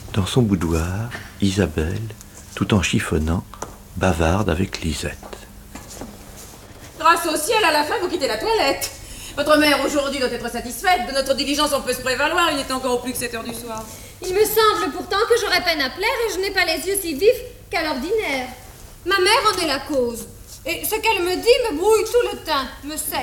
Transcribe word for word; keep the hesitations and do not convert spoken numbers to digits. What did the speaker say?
Dans son boudoir, Isabelle, tout en chiffonnant, bavarde avec Lisette. Grâce au ciel, à la fin, vous quittez la toilette. Votre mère, aujourd'hui, doit être satisfaite. De notre diligence, on peut se prévaloir. Il n'est encore au plus que sept heures du soir. Il me semble pourtant que j'aurais peine à plaire et je n'ai pas les yeux si vifs qu'à l'ordinaire. Ma mère en est la cause. Et ce qu'elle me dit me brouille tout le teint, me sèche.